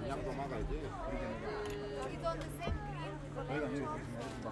양도 막아야지. It's on the same green. 저희가 여기 있습니다.